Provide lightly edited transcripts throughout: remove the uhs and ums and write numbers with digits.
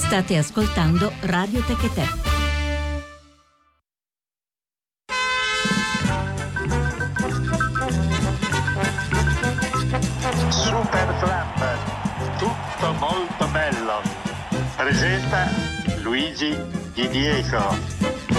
State ascoltando Radio Techetè. Super Club, tutto molto bello. Presenta Luigi Di Diego.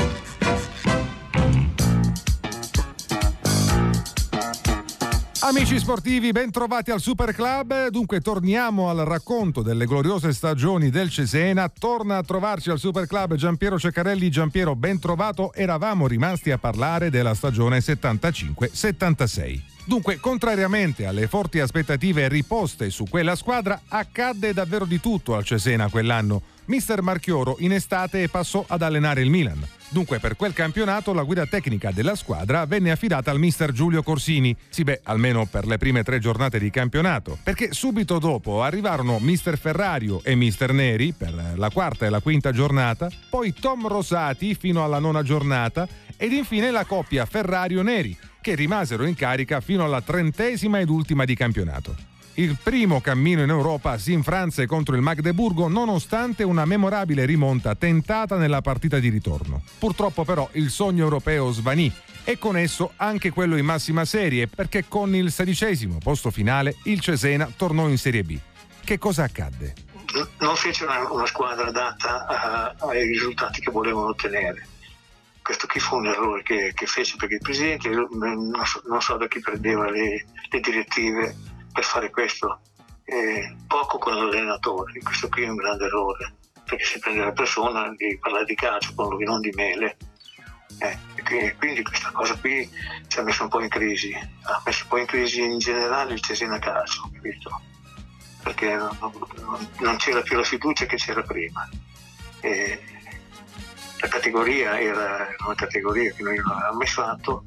Amici sportivi, ben trovati al Super Club. Dunque torniamo al racconto delle gloriose stagioni del Cesena. Torna a trovarci al Super Club Giampiero Ceccarelli. Giampiero, ben trovato. Eravamo rimasti a parlare della stagione 75-76. Dunque, contrariamente alle forti aspettative riposte su quella squadra, accadde davvero di tutto al Cesena quell'anno. Mister Marchioro in estate passò ad allenare il Milan. Dunque, per quel campionato la guida tecnica della squadra venne affidata al mister Giulio Corsini. Sì, almeno per le prime 3 giornate di campionato, perché subito dopo arrivarono mister Ferrario e mister Neri per la 4ª e la 5ª giornata, poi Tom Rosati fino alla 9ª giornata ed infine la coppia Ferrario-Neri, che rimasero in carica fino alla 30ª ed ultima di campionato. Il primo cammino in Europa si infranse contro il Magdeburgo nonostante una memorabile rimonta tentata nella partita di ritorno. Purtroppo però il sogno europeo svanì e con esso anche quello in massima serie, perché con il 16° posto finale il Cesena tornò in Serie B. Che cosa accadde? Non fece una squadra adatta ai risultati che volevano ottenere. Questo qui fu un errore che fece, perché il presidente non so da chi prendeva le direttive per fare questo, poco con l'allenatore. Questo qui è un grande errore, perché si prende la persona di parlare di calcio con lui, non di mele, e quindi questa cosa qui ci ha messo un po' in crisi, ha messo un po' in crisi in generale il Cesena Calcio, capito? Perché non c'era più la fiducia che c'era prima. La categoria era una categoria che noi non avevamo mai fatto,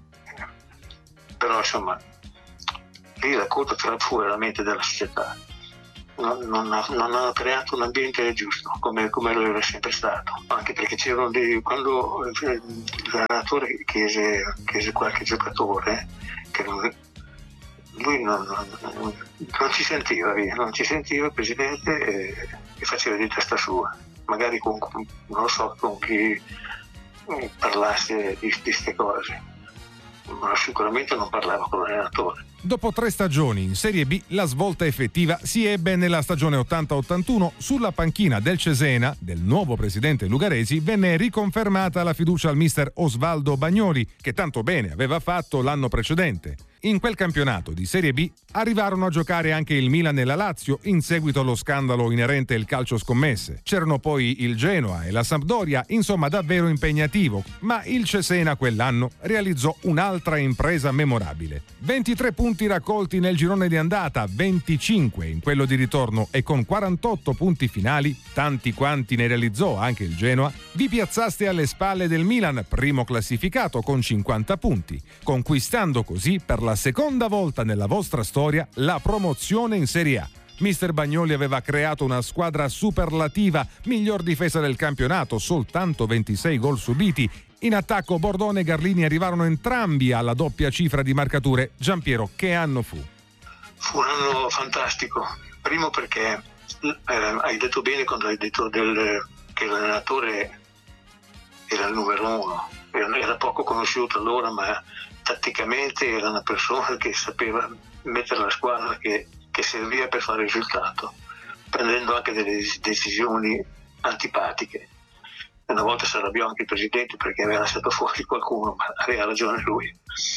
però insomma lì la colpa fu veramente della società. Non hanno creato un ambiente giusto come lo era sempre stato, anche perché c'erano quando l'allenatore chiese qualche giocatore che lui non ci sentiva, il presidente, e faceva di testa sua, magari con chi parlasse di queste cose, ma sicuramente non parlava con l'allenatore. Dopo 3 stagioni in Serie B, la svolta effettiva si ebbe nella stagione 80-81. Sulla panchina del Cesena, del nuovo presidente Lugaresi, venne riconfermata la fiducia al mister Osvaldo Bagnoli, che tanto bene aveva fatto l'anno precedente. In quel campionato di Serie B arrivarono a giocare anche il Milan e la Lazio in seguito allo scandalo inerente al calcio scommesse. C'erano poi il Genoa e la Sampdoria, insomma davvero impegnativo, ma il Cesena quell'anno realizzò un'altra impresa memorabile. 23 punti raccolti nel girone di andata, 25 in quello di ritorno e con 48 punti finali, tanti quanti ne realizzò anche il Genoa, vi piazzaste alle spalle del Milan, primo classificato con 50 punti, conquistando così per la seconda volta nella vostra storia la promozione in Serie A. Mister Bagnoli aveva creato una squadra superlativa, miglior difesa del campionato, soltanto 26 gol subiti. In attacco Bordone e Garlini arrivarono entrambi alla doppia cifra di marcature. Giampiero, che anno fu? Fu un anno fantastico. Primo perché hai detto bene quando hai detto che l'allenatore era il numero 1. Era poco conosciuto allora, ma tatticamente era una persona che sapeva mettere la squadra che serviva per fare il risultato, prendendo anche delle decisioni antipatiche. Una volta si arrabbiò anche il presidente perché aveva lasciato fuori qualcuno, ma aveva ragione lui.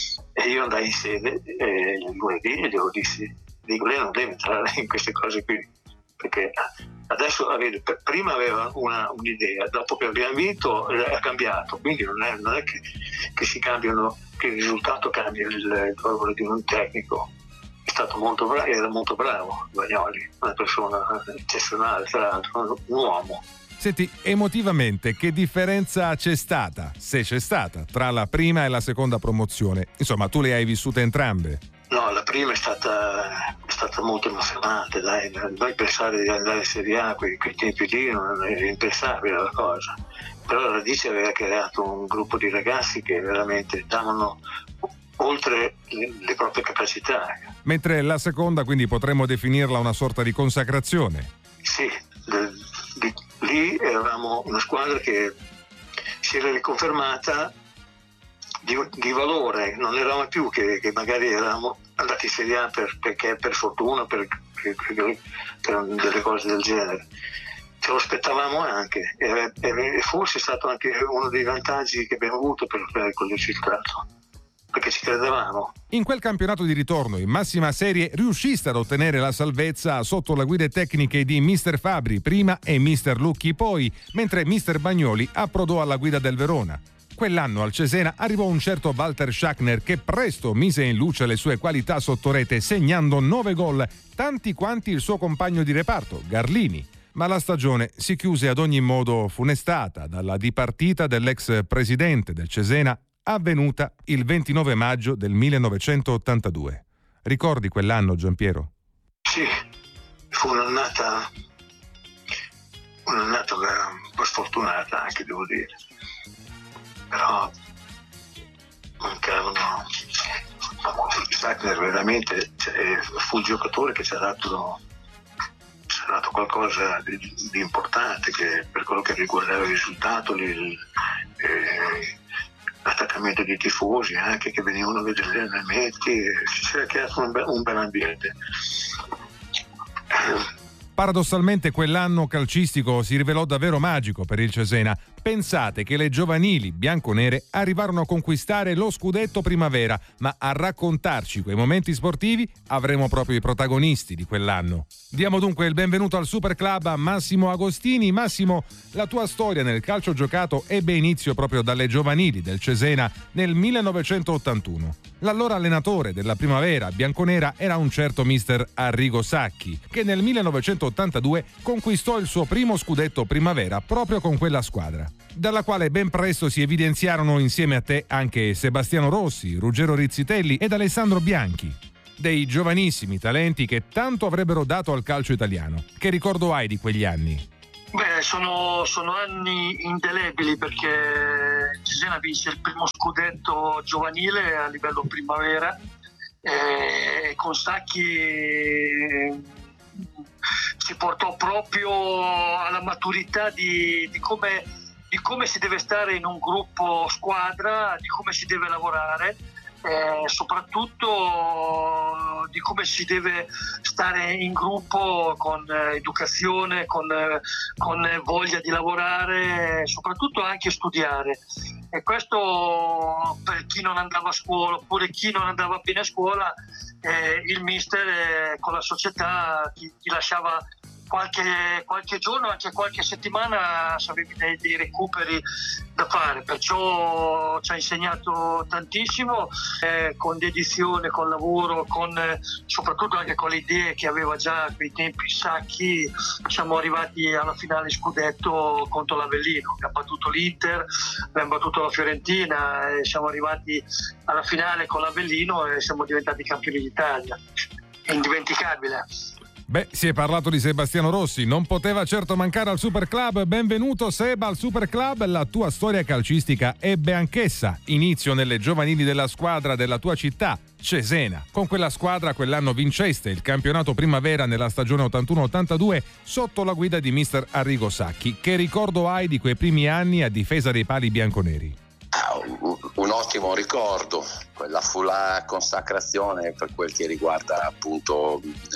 E io andai in sede il lunedì e glielo dissi, lei non deve entrare in queste cose qui, perché adesso prima aveva un'idea, dopo che abbiamo vinto ha cambiato, quindi non è che si cambiano, che il risultato cambia il lavoro di un tecnico. È stato molto bravo, era molto bravo Bagnoli, una persona eccezionale, tra l'altro un uomo. Senti, emotivamente che differenza c'è stata, se c'è stata, tra la prima e la seconda promozione? Insomma, tu le hai vissute entrambe. No, la prima è stata molto emozionante, dai. Noi pensare di andare in Serie A quei tempi lì non era impensabile la cosa. Però la Radice aveva creato un gruppo di ragazzi che veramente davano oltre le proprie capacità. Mentre la seconda, quindi, potremmo definirla una sorta di consacrazione. Sì, lì eravamo una squadra che si era riconfermata di valore, non eravamo più che magari eravamo andati in Serie A perché per fortuna, per delle cose del genere. Ce lo aspettavamo anche e forse è stato anche uno dei vantaggi che abbiamo avuto per il filtrato, perché ci credevamo. In quel campionato di ritorno in massima serie riusciste ad ottenere la salvezza sotto le guide tecniche di Mister Fabri prima e Mister Lucchi poi, mentre Mister Bagnoli approdò alla guida del Verona. Quell'anno al Cesena arrivò un certo Walter Schachner che presto mise in luce le sue qualità sotto rete, segnando 9 gol, tanti quanti il suo compagno di reparto, Garlini. Ma la stagione si chiuse ad ogni modo funestata dalla dipartita dell'ex presidente del Cesena, avvenuta il 29 maggio del 1982. Ricordi quell'anno, Giampiero? Sì, fu un'annata un po' sfortunata anche, devo dire. Però mancavano. Schachner veramente fu il giocatore che ci ha dato qualcosa di importante, che per quello che riguardava il risultato, l'attaccamento dei tifosi anche che venivano a vedere gli allenamenti, si era creato un bel ambiente. Paradossalmente quell'anno calcistico si rivelò davvero magico per il Cesena. Pensate che le giovanili bianconere arrivarono a conquistare lo scudetto primavera, ma a raccontarci quei momenti sportivi avremo proprio i protagonisti di quell'anno. Diamo dunque il benvenuto al Super Club a Massimo Agostini. Massimo, la tua storia nel calcio giocato ebbe inizio proprio dalle giovanili del Cesena nel 1981. L'allora allenatore della primavera bianconera era un certo mister Arrigo Sacchi, che nel 1982 conquistò il suo primo scudetto primavera proprio con quella squadra, dalla quale ben presto si evidenziarono insieme a te anche Sebastiano Rossi, Ruggero Rizzitelli ed Alessandro Bianchi. Dei giovanissimi talenti che tanto avrebbero dato al calcio italiano. Che ricordo hai di quegli anni? Beh, sono anni indelebili, perché Cesena vinse il primo scudetto giovanile a livello primavera e con Sacchi si portò proprio alla maturità di come si deve stare in un gruppo squadra, di come si deve lavorare, soprattutto di come si deve stare in gruppo con educazione, con voglia di lavorare, soprattutto anche studiare. E questo per chi non andava a scuola oppure chi non andava bene a scuola, il mister con la società ti lasciava qualche giorno, anche qualche settimana, se avevi dei recuperi da fare, perciò ci ha insegnato tantissimo, con dedizione, con lavoro, soprattutto anche con le idee che aveva già a quei tempi Sacchi. Siamo arrivati alla finale scudetto contro l'Avellino, abbiamo battuto l'Inter, abbiamo battuto la Fiorentina e siamo arrivati alla finale con l'Avellino e siamo diventati campioni d'Italia. È indimenticabile. Beh, si è parlato di Sebastiano Rossi, non poteva certo mancare al Super Club. Benvenuto Seba al Super Club. La tua storia calcistica ebbe anch'essa inizio nelle giovanili della squadra della tua città, Cesena. Con quella squadra quell'anno vinceste il campionato primavera nella stagione 81-82 sotto la guida di mister Arrigo Sacchi. Che ricordo hai di quei primi anni a difesa dei pali bianconeri? Un ottimo ricordo, quella fu la consacrazione per quel che riguarda appunto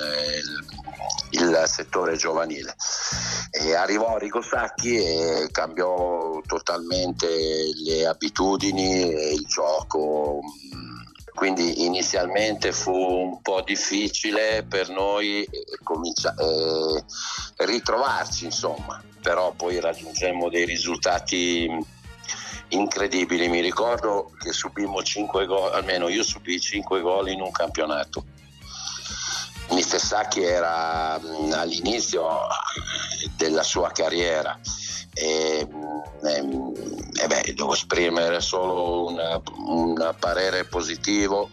il settore giovanile. E arrivò Arrigo Sacchi e cambiò totalmente le abitudini e il gioco. Quindi inizialmente fu un po' difficile per noi ritrovarci, insomma, però poi raggiungemmo dei risultati incredibili. Mi ricordo che subimmo 5 gol, almeno io subii 5 gol in un campionato. Mister Sacchi era all'inizio della sua carriera e devo esprimere solo un parere positivo.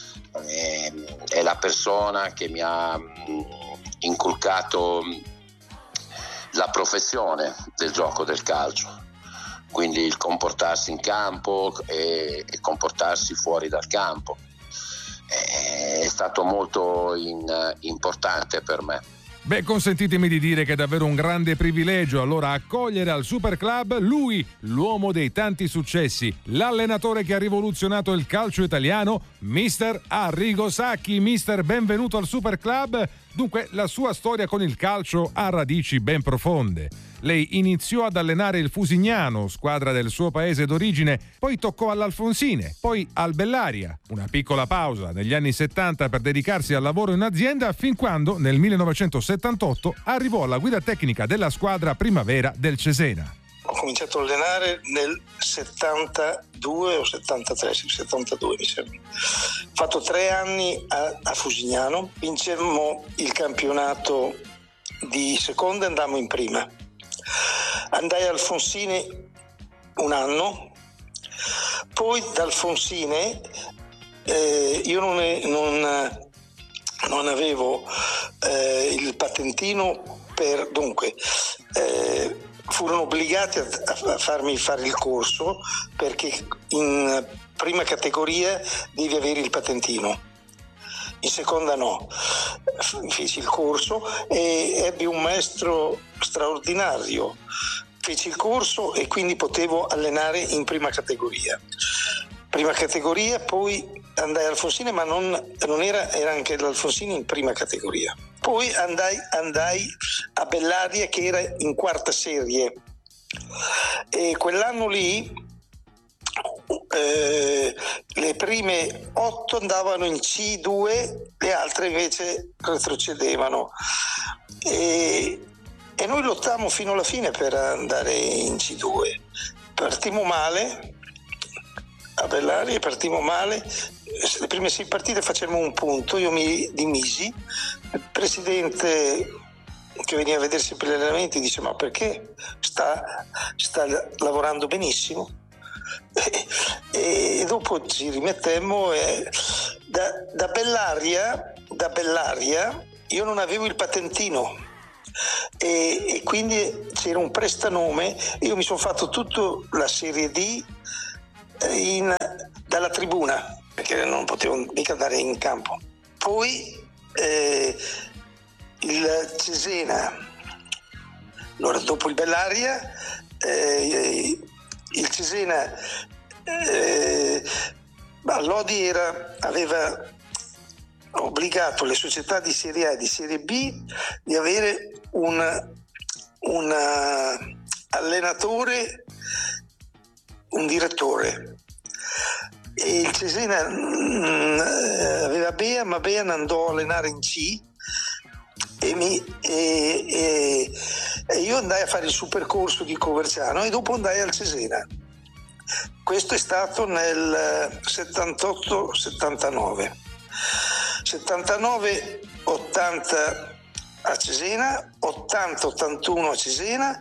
È la persona che mi ha inculcato la professione del gioco del calcio, quindi il comportarsi in campo e comportarsi fuori dal campo. È stato molto importante per me. Beh, consentitemi di dire che è davvero un grande privilegio allora accogliere al Super Club lui, l'uomo dei tanti successi, l'allenatore che ha rivoluzionato il calcio italiano, Mister Arrigo Sacchi. Mister, benvenuto al Super Club. Dunque, la sua storia con il calcio ha radici ben profonde. Lei iniziò ad allenare il Fusignano, squadra del suo paese d'origine, poi toccò all'Alfonsine, poi al Bellaria. Una piccola pausa negli anni 70 per dedicarsi al lavoro in azienda, fin quando nel 1978 arrivò alla guida tecnica della squadra Primavera del Cesena. Ho cominciato a allenare nel 72 o 73, 72 mi sembra. Ho fatto 3 anni a Fusignano, vincemmo il campionato di seconda e andammo in prima. Andai al Alfonsine un anno, poi da Alfonsine io non avevo il patentino furono obbligati a farmi fare il corso, perché in prima categoria devi avere il patentino, in seconda no. Feci il corso e ebbi un maestro straordinario. Feci il corso e quindi potevo allenare in prima categoria. Poi andai all'Alfonsine, ma non era anche l'Alfonsine in prima categoria. Poi andai a Bellaria, che era in quarta serie, e quell'anno lì le prime 8 andavano in C2, le altre invece retrocedevano, e noi lottammo fino alla fine per andare in C2. Partimmo male a Bellaria, le prime 6 partite facemmo un punto, io mi dimisi. Il presidente, che veniva a vedere sempre gli allenamenti, dice: ma perché? Sta lavorando benissimo. E dopo ci rimettemmo, e da Bellaria io non avevo il patentino, e quindi c'era un prestanome. Io mi sono fatto tutta la Serie D dalla tribuna, perché non potevo mica andare in campo. Poi il Cesena, allora dopo il Bellaria, il Cesena, Lodi aveva obbligato le società di Serie A e di Serie B di avere un allenatore, un direttore, e il Cesena aveva Bea, ma Bea andò a allenare in C, e io andai a fare il supercorso di Coverciano e dopo andai al Cesena. Questo è stato nel 78-79. 79-80 a Cesena, 80-81 a Cesena,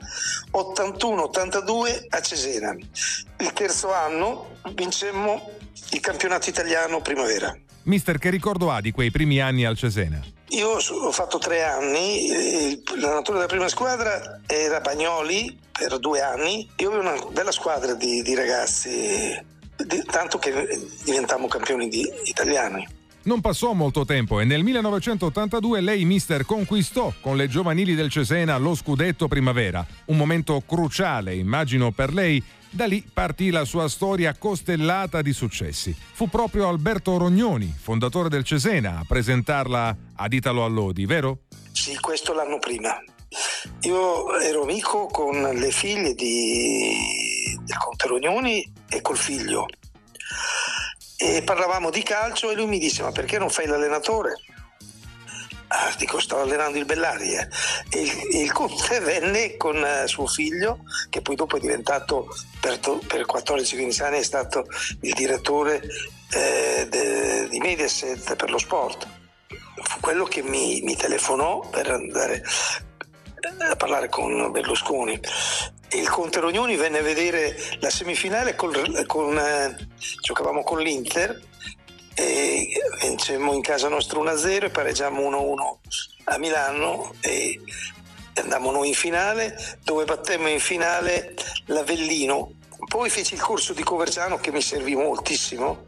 81-82 a Cesena. Il terzo anno vincemmo il campionato italiano Primavera. Mister, che ricordo ha di quei primi anni al Cesena? Io ho fatto 3 anni, l'allenatore della prima squadra era Bagnoli per 2 anni. Io avevo una bella squadra di ragazzi, tanto che diventammo campioni italiani. Non passò molto tempo e nel 1982 lei, mister, conquistò con le giovanili del Cesena lo scudetto Primavera. Un momento cruciale, immagino, per lei. Da lì partì la sua storia costellata di successi. Fu proprio Alberto Rognoni, fondatore del Cesena, a presentarla ad Italo Allodi, vero? Sì, questo l'anno prima. Io ero amico con le figlie del Conte Rognoni e col figlio, e parlavamo di calcio e lui mi disse: ma perché non fai l'allenatore? Dico, stavo allenando il Bellaria, e il Conte venne con suo figlio, che poi dopo è diventato per 14-15 anni è stato il direttore di Mediaset per lo sport. Fu quello che mi telefonò per andare a parlare con Berlusconi. Il Conte Rognoni venne a vedere la semifinale giocavamo con l'Inter e vincemmo in casa nostra 1-0 e pareggiamo 1-1 a Milano e andammo noi in finale, dove battemmo in finale l'Avellino. Poi feci il corso di Coverciano, che mi servì moltissimo.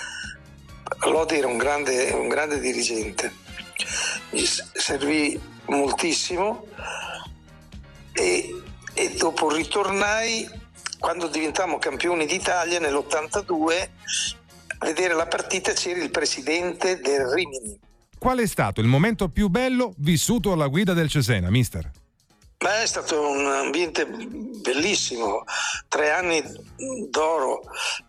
Lodi era un grande dirigente, mi servì moltissimo e dopo ritornai quando diventammo campioni d'Italia nell'82 a vedere la partita. C'era il presidente del Rimini. Qual è stato il momento più bello vissuto alla guida del Cesena, mister? Beh, è stato un ambiente bellissimo, 3 anni d'oro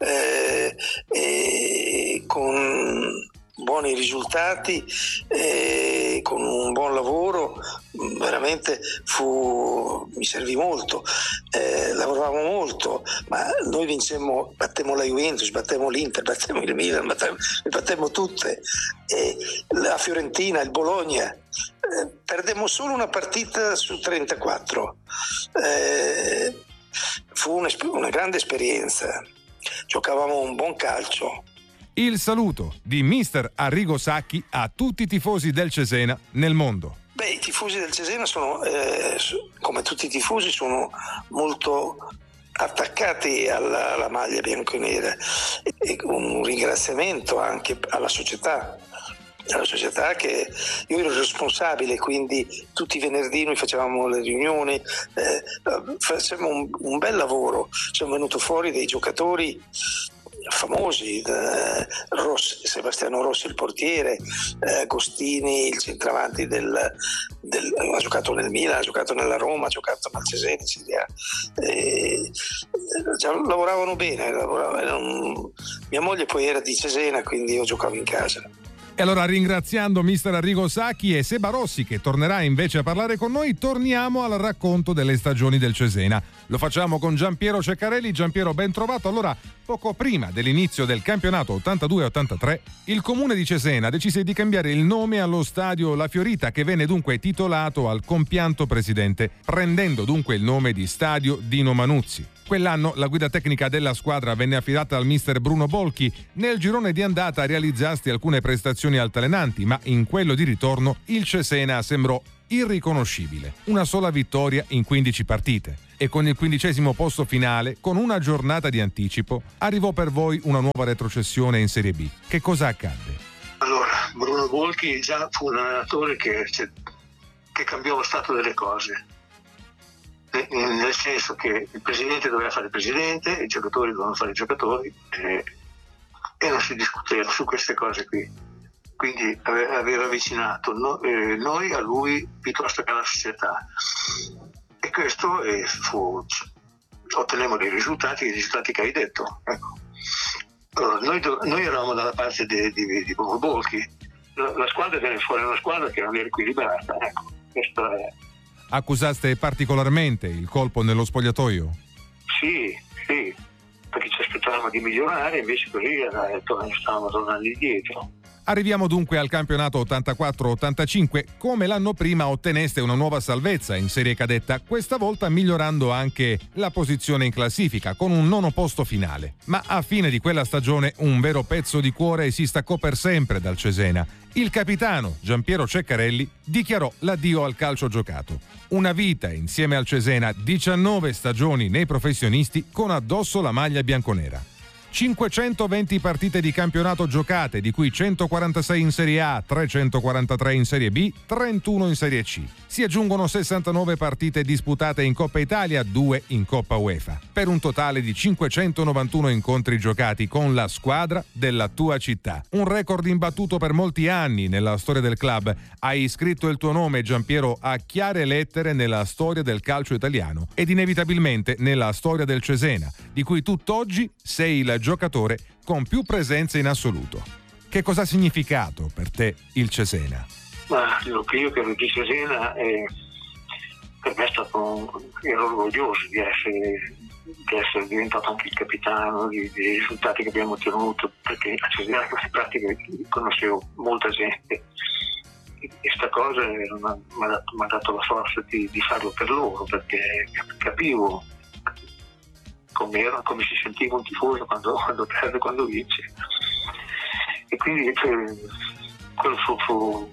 con buoni risultati, con un buon lavoro, veramente mi servì molto, lavoravamo molto, ma noi vincemmo, battemmo la Juventus, battemmo l'Inter, battemmo il Milan, battemmo tutte, la Fiorentina, il Bologna. Perdemmo solo una partita su 34. Fu una grande esperienza, giocavamo un buon calcio. Il saluto di mister Arrigo Sacchi a tutti i tifosi del Cesena nel mondo. Beh, i tifosi del Cesena sono, come tutti i tifosi, sono molto attaccati alla maglia bianconera, e un ringraziamento anche alla società che io ero responsabile, quindi tutti i venerdì noi facevamo le riunioni, facevamo un bel lavoro, sono venuti fuori dei giocatori famosi, Sebastiano Rossi il portiere, Agostini il centravanti ha giocato nel Milan, ha giocato nella Roma, ha giocato nel Cesena, lavoravano bene, mia moglie poi era di Cesena, quindi io giocavo in casa. E allora, ringraziando mister Arrigo Sacchi e Seba Rossi, che tornerà invece a parlare con noi, torniamo al racconto delle stagioni del Cesena. Lo facciamo con Giampiero Ceccarelli. Giampiero, ben trovato. Allora, poco prima dell'inizio del campionato 82-83, il comune di Cesena decise di cambiare il nome allo stadio La Fiorita, che venne dunque titolato al compianto presidente, prendendo dunque il nome di Stadio Dino Manuzzi. Quell'anno la guida tecnica della squadra venne affidata al mister Bruno Bolchi. Nel girone di andata realizzasti alcune prestazioni altalenanti, ma in quello di ritorno il Cesena sembrò irriconoscibile. Una sola vittoria in 15 partite. E con il 15° posto finale, con una giornata di anticipo, arrivò per voi una nuova retrocessione in Serie B. Che cosa accadde? Allora, Bruno Bolchi già fu un allenatore che cambiò lo stato delle cose. Nel senso che il presidente doveva fare il presidente, i giocatori dovevano fare i giocatori, e non si discuteva su queste cose qui. Quindi aveva avvicinato noi a lui piuttosto che alla società, e questo ottenemmo dei risultati che hai detto. Ecco. Allora, noi eravamo dalla parte di Bruno Bolchi, la squadra venne fuori una squadra che non era equilibrata. Ecco, questo è. Accusaste particolarmente il colpo nello spogliatoio? Sì, perché ci aspettavamo di migliorare, invece così stavamo tornando indietro. Arriviamo dunque al campionato 84-85. Come l'anno prima otteneste una nuova salvezza in serie cadetta, questa volta migliorando anche la posizione in classifica con un 9° posto finale. Ma a fine di quella stagione un vero pezzo di cuore si staccò per sempre dal Cesena. Il capitano Giampiero Ceccarelli dichiarò l'addio al calcio giocato. Una vita insieme al Cesena, 19 stagioni nei professionisti con addosso la maglia bianconera. 520 partite di campionato giocate, di cui 146 in Serie A, 343 in Serie B, 31 in Serie C. Si aggiungono 69 partite disputate in Coppa Italia, 2 in Coppa UEFA, per un totale di 591 incontri giocati con la squadra della tua città. Un record imbattuto per molti anni nella storia del club. Hai scritto il tuo nome, Giampiero, a chiare lettere nella storia del calcio italiano ed inevitabilmente nella storia del Cesena, di cui tutt'oggi sei il giocatore con più presenze in assoluto. Che cosa ha significato per te il Cesena? Ma io che ero di Cesena, per me ero orgoglioso di essere diventato anche il capitano, dei risultati che abbiamo ottenuto, perché a Cesena in pratica conoscevo molta gente e questa cosa mi ha dato la forza di farlo per loro, perché capivo come si sentiva un tifoso quando perde, quando vince, e quindi quello fu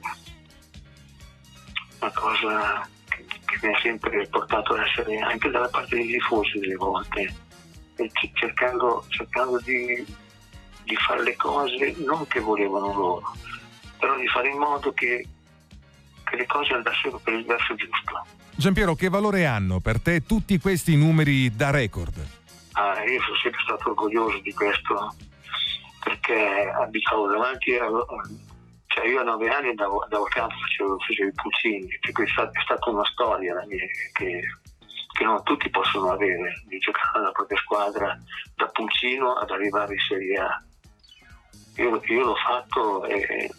una cosa che mi ha sempre portato ad essere anche dalla parte dei tifosi delle volte, cercando di fare le cose non che volevano loro, però di fare in modo che che le cose andassero per il verso giusto. Giampiero, che valore hanno per te tutti questi numeri da record? Io sono sempre stato orgoglioso di questo, perché abitavo davanti cioè io a 9 anni andavo a campo, facevo i pulcini, che è stata una storia la mia, che non tutti possono avere, di giocare nella propria squadra da pulcino ad arrivare in Serie A. Io l'ho fatto e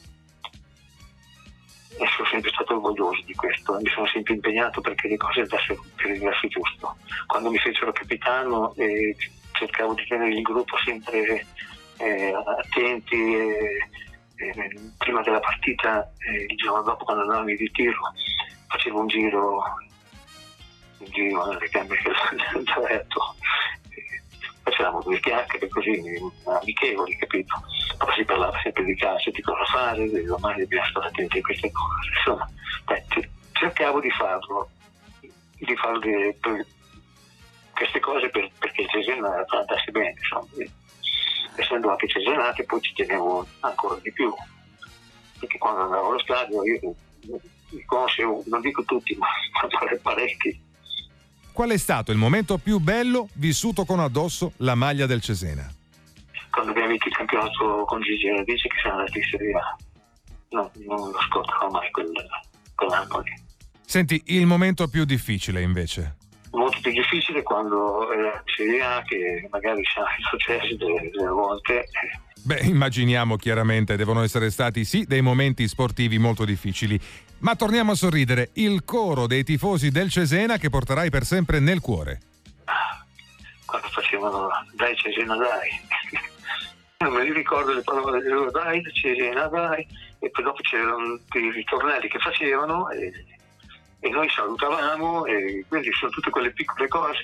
sono sempre stato orgoglioso di questo, mi sono sempre impegnato perché le cose andassero per il verso giusto. Quando mi fecero capitano cercavo di tenere il gruppo sempre attenti, prima della partita, il giorno dopo quando andavamo in ritiro facevo un giro nelle gambe del letto, facevamo 2 chiacchiere così amichevoli, capito? Poi si parlava sempre di calcio, di cosa fare, domani dobbiamo stare attenti a queste cose, insomma, cercavo di farlo per queste cose perché il Cesena andasse bene, insomma. Essendo anche cesenate poi ci tenevo ancora di più, perché quando andavo allo stadio io mi conoscevo, non dico tutti, ma parecchi. Qual è stato il momento più bello vissuto con addosso la maglia del Cesena? Quando abbiamo vinto il campionato con Gigi Radice, che siamo andati in Serie A, non lo scorderò mai quell'anno lì. Senti, il momento più difficile invece? Molto più difficile quando era Serie A, che magari sa i successi delle volte. Beh, immaginiamo chiaramente, devono essere stati sì dei momenti sportivi molto difficili, ma torniamo a sorridere, il coro dei tifosi del Cesena che porterai per sempre nel cuore. Quando facevano dai Cesena dai, non me li ricordo le parole, dai Cesena dai, e poi dopo c'erano dei ritornelli che facevano e noi salutavamo, e quindi sono tutte quelle piccole cose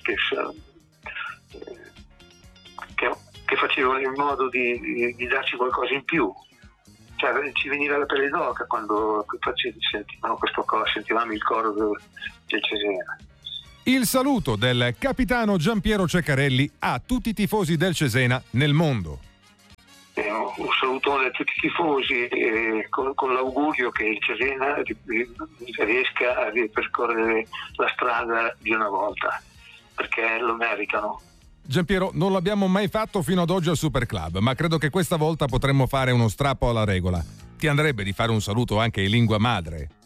che facevano in modo di darci qualcosa in più. Cioè, ci veniva la pelle d'oca quando sentivamo il coro del Cesena. Il saluto del capitano Giampiero Ceccarelli a tutti i tifosi del Cesena nel mondo. Un salutone a tutti i tifosi, con l'augurio che il Cesena riesca a ripercorrere la strada di una volta, perché lo meritano. Giampiero, non l'abbiamo mai fatto fino ad oggi al Super Club, ma credo che questa volta potremmo fare uno strappo alla regola. Ti andrebbe di fare un saluto anche in lingua madre?